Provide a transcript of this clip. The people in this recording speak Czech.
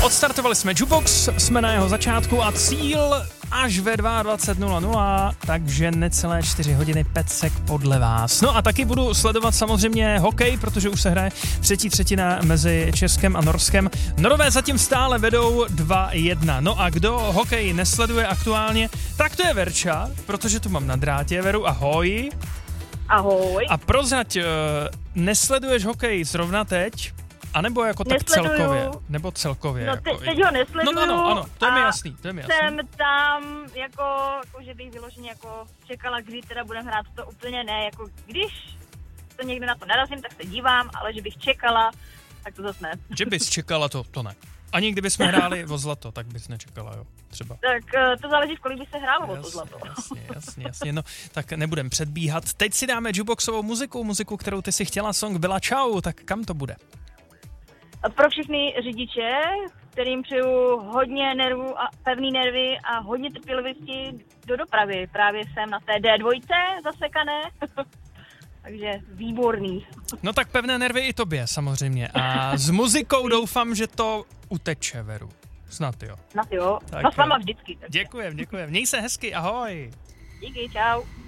Odstartovali jsme Jukebox, jsme na jeho začátku a cíl až ve 22:00, takže necelé 4 hodiny pecek podle vás. No a taky budu sledovat samozřejmě hokej, protože už se hraje třetí třetina mezi Českem a Norskem. Norové zatím stále vedou 2:1. No a kdo hokej nesleduje aktuálně, tak to je Verča, protože tu mám na drátě. Veru, ahoj. Ahoj. A prozrať, nesleduješ hokej zrovna teď? A nebo jako tak celkově? Nebo celkově? No jako, teď ho nesleduju. No, ano, to je mi jasný, Jsem tam jako že bych vyloženě jako čekala, kdy teda budeme hrát, to úplně ne, jako když to někde na to narazím, tak se dívám, ale že bych čekala, tak to zase ne. Že bys čekala, to ne. Ani kdybychom hráli o zlato, tak bys nečekala, jo, třeba. Tak to záleží, v kolik by se hrálo o to zlato. Jasně, no, tak nebudem předbíhat. Teď si dáme jukeboxovou muziku, kterou ty si chtěla, song byla Čau, tak kam to bude? Pro všechny řidiče, kterým přeju hodně nervů a pevný nervy a hodně trpělivosti do dopravy. Právě jsem na té D2 zasekané, takže výborný. No tak pevné nervy i tobě samozřejmě. A s muzikou doufám, že to uteče, Veru. Snad jo. Snad jo. Tak no s váma vždycky. Děkujem. Měj se hezky, ahoj. Díky, čau.